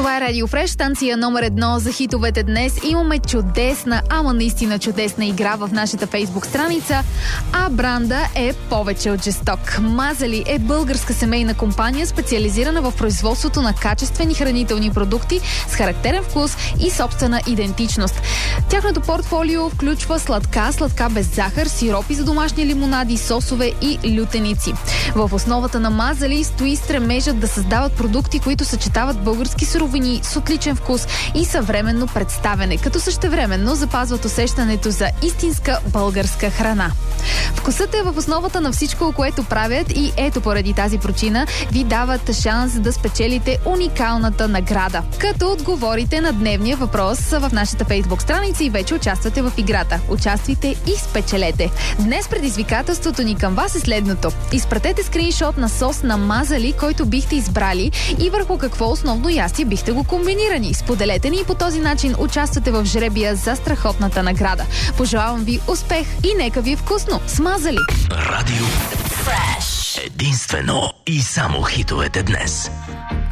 Това е Радио Фреш, станция номер 1 за хитовете днес. Имаме чудесна, ама наистина чудесна игра в нашата фейсбук страница, а бранда е повече от жесток. Мазали е българска семейна компания, специализирана в производството на качествени хранителни продукти с характерен вкус и собствена идентичност. Тяхното портфолио включва сладка без захар, сиропи за домашни лимонади, сосове и лютеници. В основата на Мазали стои стремежът да създават продукти, които съчетават български суровини с отличен вкус и съвременно представяне, като същевременно запазват усещането за истинска българска храна. Вкусът е в основата на всичко, което правят, и ето поради тази причина ви дават шанс да спечелите уникалната награда. Като отговорите на дневния въпрос в нашата фейсбук страница и вече участвате в играта. Участвайте и спечелете. Днес предизвикателството ни към вас е следното. Изпратете скриншот на сос на Мазали, който бихте избрали, и върху какво основно ястие бихте го комбинирани. Споделете ни и по този начин участвате в жребия за страхотната награда. Пожелавам ви успех и нека ви е вкусно с Мазали. Радио Фреш. Единствено и само хитовете днес.